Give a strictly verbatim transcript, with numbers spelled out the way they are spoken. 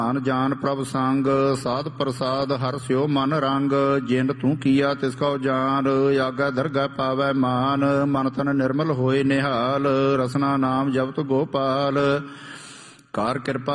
ਧਨ ਜਾਨ ਪ੍ਰਭ ਸੰਗ ਸਾਧ ਪ੍ਰਸਾਦ ਹਰ ਸਿਓ ਮਨ ਰੰਗ ਜਿਨ ਤੂੰ ਕੀਆ ਤਿਸ ਕਉ ਜਾਨ ਆਗਾ ਦਰਗਾਹ ਪਾਵੈ ਮਾਨ ਮਨ ਤਨ ਨਿਰਮਲ ਹੋਏ ਨਿਹਾਲ ਰਸਨਾ ਨਾਮ ਜਪਤ ਗੋਪਾਲ ਕਾਰ ਕਿਰਪਾ